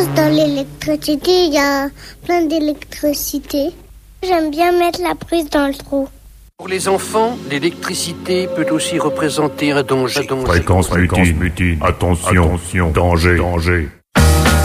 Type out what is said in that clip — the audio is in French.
pense dans l'électricité, il y a plein d'électricité. J'aime bien mettre la prise dans le trou. Pour les enfants, l'électricité peut aussi représenter un danger. Fréquence mutine. Attention, danger.